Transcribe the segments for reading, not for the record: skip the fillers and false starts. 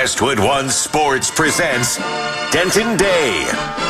Westwood One Sports presents Denton Day.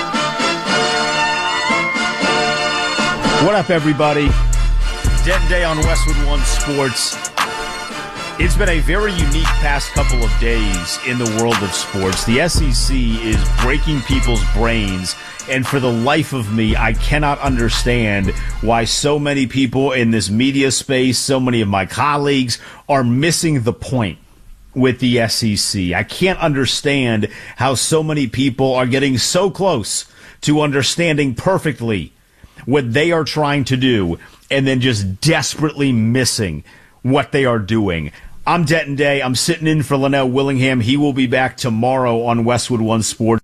What up, everybody? Denton Day on Westwood One Sports. It's been a very unique past couple of days in the world of sports. The SEC is breaking people's brains, and for the life of me, I cannot understand why so many people in this media space, so many of my colleagues, are missing the point with the SEC. I can't understand how so many people are getting so close to understanding perfectly what they are trying to do and then just desperately missing what they are doing. I'm Denton Day. I'm sitting in for Linnell Willingham. He will be back tomorrow on Westwood One Sports.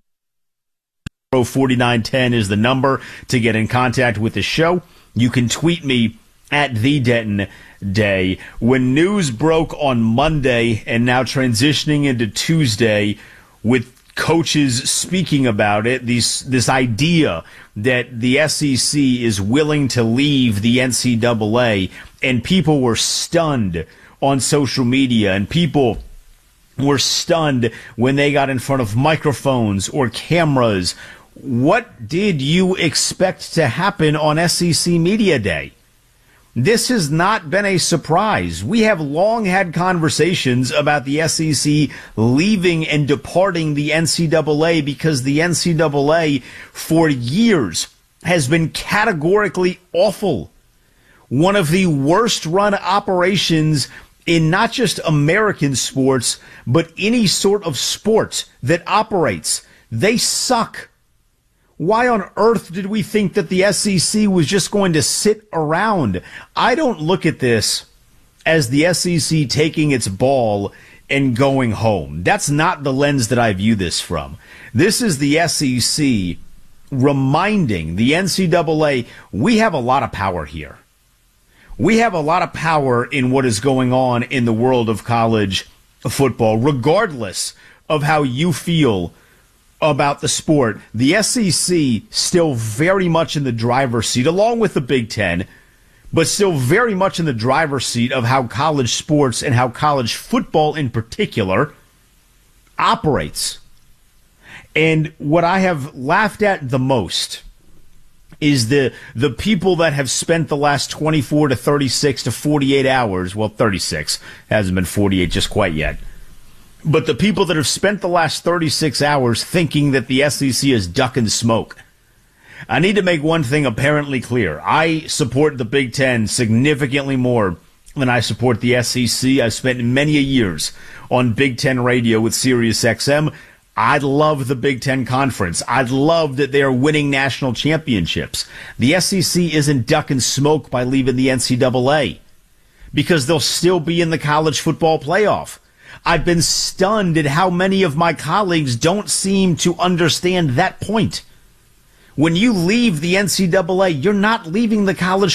4910 is the number to get in contact with the show. You can tweet me at the Denton Day. When news broke on Monday and now transitioning into Tuesday with coaches speaking about it, this idea that the SEC is willing to leave the NCAA, and people were stunned on social media, and people were stunned when they got in front of microphones or cameras. What did you expect to happen on SEC Media Day? This has not been a surprise. We have long had conversations about the SEC leaving and departing the NCAA because the NCAA for years has been categorically awful. One of the worst run operations in not just American sports, but any sort of sport that operates. They suck. Why on earth did we think that the SEC was just going to sit around? I don't look at this as the SEC taking its ball and going home. That's not the lens that I view this from. This is the SEC reminding the NCAA, we have a lot of power here. We have a lot of power in what is going on in the world of college football, regardless of how you feel about the sport. The SEC still very much in the driver's seat, along with the Big Ten, but still very much in the driver's seat of how college sports and how college football in particular operates. And what I have laughed at the most is the people that have spent the last 24 to 36 to 48 hours, well, 36, hasn't been 48 just quite yet, but the people that have spent the last 36 hours thinking that the SEC is ducking smoke. I need to make one thing apparently clear. I support the Big Ten significantly more than I support the SEC. I've spent many years on Big Ten radio with SiriusXM. I love the Big Ten Conference. I love that they are winning national championships. The SEC isn't ducking smoke by leaving the NCAA because they'll still be in the college football playoff. I've been stunned at how many of my colleagues don't seem to understand that point. When you leave the NCAA, you're not leaving the college